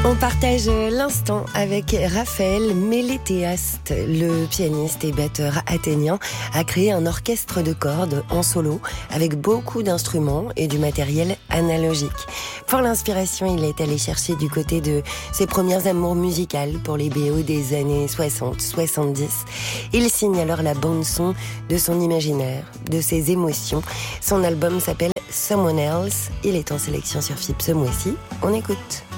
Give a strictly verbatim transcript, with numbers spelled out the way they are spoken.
On partage l'instant avec Raphaël Mélétéast. Le pianiste et batteur athénien a créé un orchestre de cordes en solo avec beaucoup d'instruments et du matériel analogique. Pour l'inspiration, il est allé chercher du côté de ses premières amours musicales pour les B O des années soixante soixante-dix. Il signe alors la bande-son de son imaginaire, de ses émotions. Son album s'appelle Someone Else. Il est en sélection sur F I P ce mois-ci. On écoute.